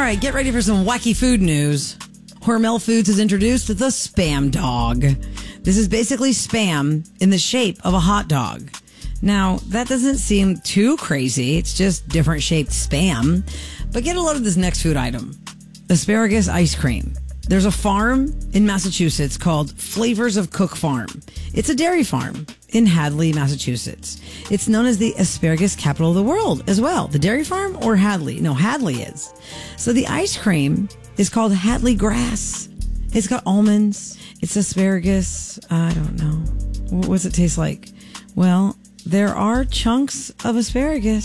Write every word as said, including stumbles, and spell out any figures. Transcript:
right, get ready for some wacky food news. Hormel Foods has introduced the Spam Dog. This is basically Spam in the shape of a hot dog. Now, that doesn't seem too crazy. It's just different shaped Spam. But get a load of this next food item. Asparagus ice cream. There's a farm in Massachusetts called Flavors of Cook Farm. It's a dairy farm in Hadley, Massachusetts. It's known as the asparagus capital of the world as well. The dairy farm or Hadley? No, Hadley is. So the ice cream is called Hadley Grass. It's got almonds. It's asparagus. I don't know. What does it taste like? Well, there are chunks of asparagus.